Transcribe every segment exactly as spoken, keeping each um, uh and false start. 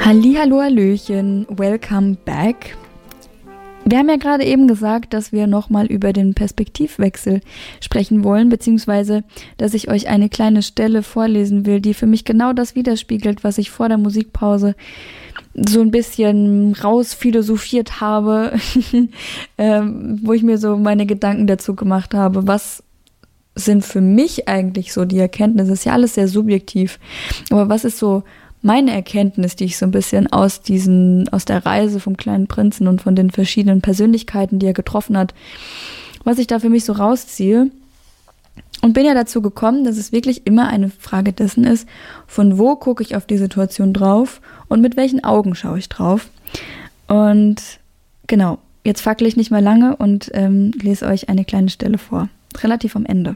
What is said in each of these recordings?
Hallihallo, hallöchen, welcome back. Wir haben ja gerade eben gesagt, dass wir nochmal über den Perspektivwechsel sprechen wollen, beziehungsweise, dass ich euch eine kleine Stelle vorlesen will, die für mich genau das widerspiegelt, was ich vor der Musikpause so ein bisschen rausphilosophiert habe, ähm, wo ich mir so meine Gedanken dazu gemacht habe, was sind für mich eigentlich so die Erkenntnisse, ist ja alles sehr subjektiv, aber was ist so meine Erkenntnis, die ich so ein bisschen aus diesen, aus der Reise vom kleinen Prinzen und von den verschiedenen Persönlichkeiten, die er getroffen hat, was ich da für mich so rausziehe. Und bin ja dazu gekommen, dass es wirklich immer eine Frage dessen ist, von wo gucke ich auf die Situation drauf und mit welchen Augen schaue ich drauf. Und genau, jetzt fackle ich nicht mehr lange und ähm, lese euch eine kleine Stelle vor, relativ am Ende.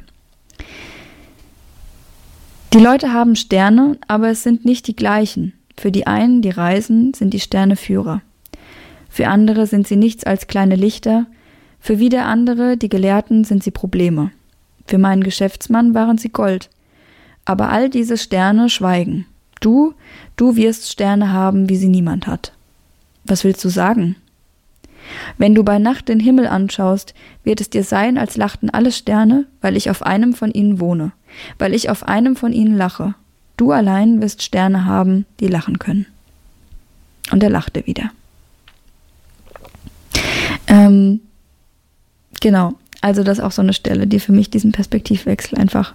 Die Leute haben Sterne, aber es sind nicht die gleichen. Für die einen, die reisen, sind die Sterne Führer. Für andere sind sie nichts als kleine Lichter. Für wieder andere, die Gelehrten, sind sie Probleme. Für meinen Geschäftsmann waren sie Gold. Aber all diese Sterne schweigen. Du, du wirst Sterne haben, wie sie niemand hat. Was willst du sagen? Wenn du bei Nacht den Himmel anschaust, wird es dir sein, als lachten alle Sterne, weil ich auf einem von ihnen wohne, weil ich auf einem von ihnen lache. Du allein wirst Sterne haben, die lachen können. Und er lachte wieder. Ähm, genau, also das ist auch so eine Stelle, die für mich diesen Perspektivwechsel einfach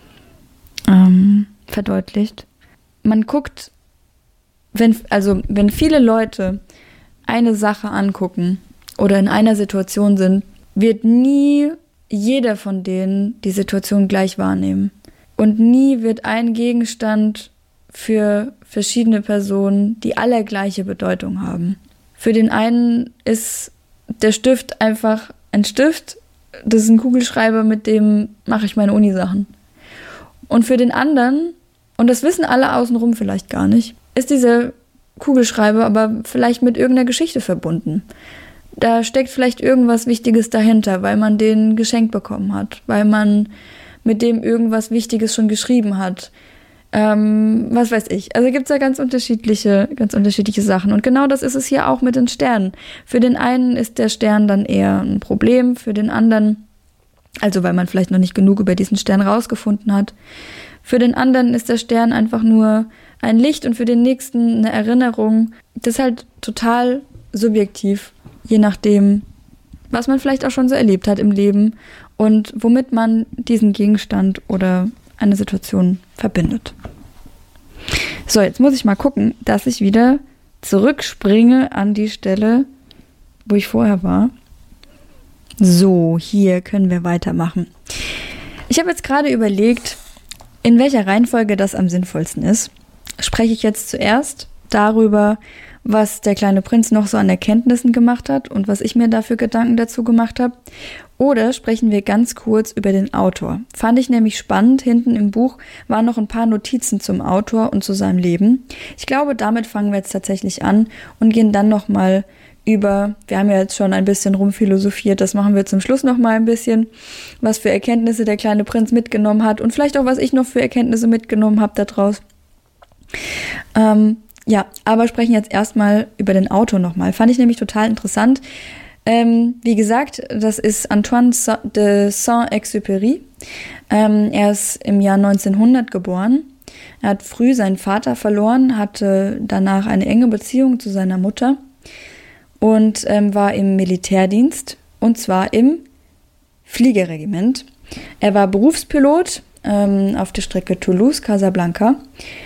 ähm, verdeutlicht. Man guckt, wenn, also wenn viele Leute eine Sache angucken oder in einer Situation sind, wird nie jeder von denen die Situation gleich wahrnehmen. Und nie wird ein Gegenstand für verschiedene Personen die allergleiche Bedeutung haben. Für den einen ist der Stift einfach ein Stift, das ist ein Kugelschreiber, mit dem mache ich meine Unisachen. Und für den anderen, und das wissen alle außenrum vielleicht gar nicht, ist dieser Kugelschreiber aber vielleicht mit irgendeiner Geschichte verbunden. Da steckt vielleicht irgendwas Wichtiges dahinter, weil man den geschenkt bekommen hat, weil man mit dem irgendwas Wichtiges schon geschrieben hat. Ähm, was weiß ich. Also gibt es da ganz unterschiedliche, ganz unterschiedliche Sachen. Und genau das ist es hier auch mit den Sternen. Für den einen ist der Stern dann eher ein Problem, für den anderen, also weil man vielleicht noch nicht genug über diesen Stern rausgefunden hat, für den anderen ist der Stern einfach nur ein Licht und für den nächsten eine Erinnerung. Das ist halt total subjektiv, je nachdem, was man vielleicht auch schon so erlebt hat im Leben und womit man diesen Gegenstand oder eine Situation verbindet. So, jetzt muss ich mal gucken, dass ich wieder zurückspringe an die Stelle, wo ich vorher war. So, hier können wir weitermachen. Ich habe jetzt gerade überlegt, in welcher Reihenfolge das am sinnvollsten ist. Spreche ich jetzt zuerst darüber, was der kleine Prinz noch so an Erkenntnissen gemacht hat und was ich mir dafür Gedanken dazu gemacht habe. Oder sprechen wir ganz kurz über den Autor. Fand ich nämlich spannend. Hinten im Buch waren noch ein paar Notizen zum Autor und zu seinem Leben. Ich glaube, damit fangen wir jetzt tatsächlich an und gehen dann nochmal über, wir haben ja jetzt schon ein bisschen rumphilosophiert, das machen wir zum Schluss nochmal ein bisschen, was für Erkenntnisse der kleine Prinz mitgenommen hat und vielleicht auch, was ich noch für Erkenntnisse mitgenommen habe daraus. Ähm, ja, aber sprechen jetzt erstmal über den Autor nochmal. Fand ich nämlich total interessant. Ähm, wie gesagt, das ist Antoine de Saint-Exupéry. Ähm, er ist im Jahr neunzehnhundert geboren. Er hat früh seinen Vater verloren, hatte danach eine enge Beziehung zu seiner Mutter und ähm, war im Militärdienst, und zwar im Fliegerregiment. Er war Berufspilot ähm, auf der Strecke Toulouse-Casablanca.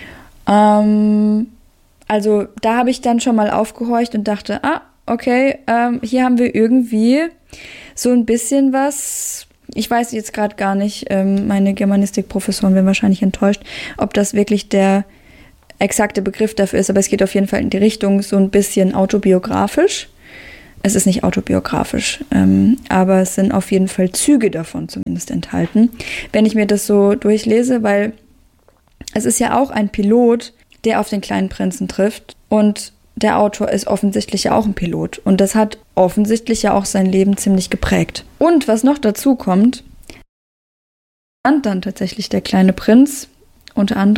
Ähm, also da habe ich dann schon mal aufgehorcht und dachte, ah, okay, ähm, hier haben wir irgendwie so ein bisschen was, ich weiß jetzt gerade gar nicht, ähm, meine Germanistikprofessoren werden wahrscheinlich enttäuscht, ob das wirklich der exakte Begriff dafür ist, aber es geht auf jeden Fall in die Richtung so ein bisschen autobiografisch. Es ist nicht autobiografisch, ähm, aber es sind auf jeden Fall Züge davon zumindest enthalten, wenn ich mir das so durchlese, weil es ist ja auch ein Pilot, der auf den kleinen Prinzen trifft, und der Autor ist offensichtlich ja auch ein Pilot und das hat offensichtlich ja auch sein Leben ziemlich geprägt. Und was noch dazu kommt, stand dann tatsächlich der kleine Prinz unter anderem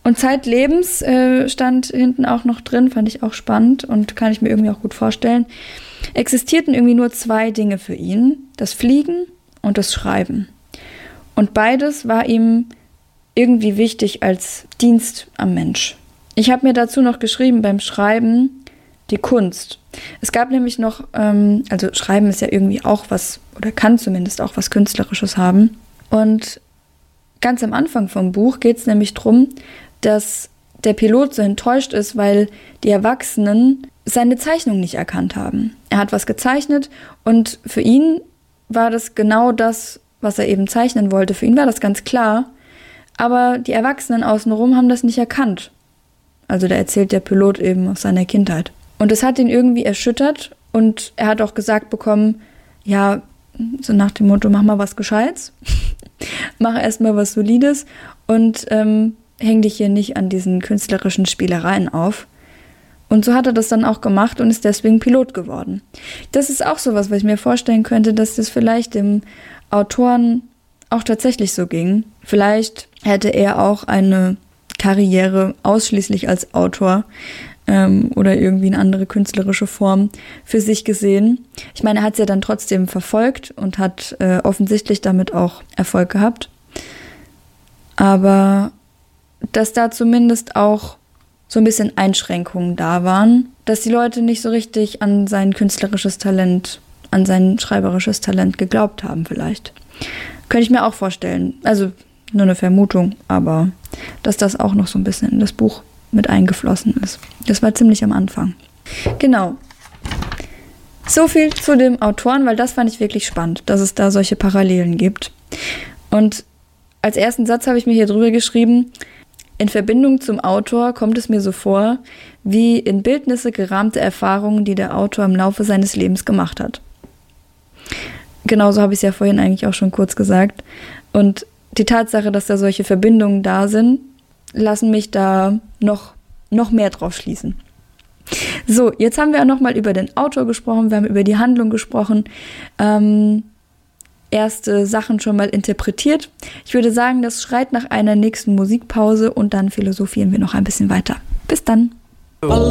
Und zeitlebens äh, stand hinten auch noch drin, fand ich auch spannend und kann ich mir irgendwie auch gut vorstellen, existierten irgendwie nur zwei Dinge für ihn, das Fliegen und das Schreiben. Und beides war ihm irgendwie wichtig als Dienst am Mensch. Ich habe mir dazu noch geschrieben, beim Schreiben die Kunst. Es gab nämlich noch, ähm, also Schreiben ist ja irgendwie auch was, oder kann zumindest auch was Künstlerisches haben. Und ganz am Anfang vom Buch geht es nämlich darum, dass der Pilot so enttäuscht ist, weil die Erwachsenen seine Zeichnung nicht erkannt haben. Er hat was gezeichnet und für ihn war das genau das, was er eben zeichnen wollte. Für ihn war das ganz klar, aber die Erwachsenen außenrum haben das nicht erkannt. Also da erzählt der Pilot eben aus seiner Kindheit. Und das hat ihn irgendwie erschüttert und er hat auch gesagt bekommen, ja, so nach dem Motto, mach mal was Gescheites, mach erstmal was Solides und ähm, häng dich hier nicht an diesen künstlerischen Spielereien auf. Und so hat er das dann auch gemacht und ist deswegen Pilot geworden. Das ist auch sowas, was ich mir vorstellen könnte, dass das vielleicht dem Autoren auch tatsächlich so ging. Vielleicht hätte er auch eine Karriere ausschließlich als Autor ähm, oder irgendwie eine andere künstlerische Form für sich gesehen. Ich meine, er hat es ja dann trotzdem verfolgt und hat äh, offensichtlich damit auch Erfolg gehabt. Aber dass da zumindest auch so ein bisschen Einschränkungen da waren, dass die Leute nicht so richtig an sein künstlerisches Talent, an sein schreiberisches Talent geglaubt haben vielleicht. Könnte ich mir auch vorstellen. Also nur eine Vermutung, aber dass das auch noch so ein bisschen in das Buch mit eingeflossen ist. Das war ziemlich am Anfang. Genau. So viel zu dem Autoren, weil das fand ich wirklich spannend, dass es da solche Parallelen gibt. Und als ersten Satz habe ich mir hier drüber geschrieben, in Verbindung zum Autor kommt es mir so vor, wie in Bildnisse gerahmte Erfahrungen, die der Autor im Laufe seines Lebens gemacht hat. Genauso habe ich es ja vorhin eigentlich auch schon kurz gesagt. Und die Tatsache, dass da solche Verbindungen da sind, lassen mich da noch, noch mehr drauf schließen. So, jetzt haben wir auch noch mal über den Autor gesprochen, wir haben über die Handlung gesprochen, ähm, erste Sachen schon mal interpretiert. Ich würde sagen, das schreit nach einer nächsten Musikpause und dann philosophieren wir noch ein bisschen weiter. Bis dann!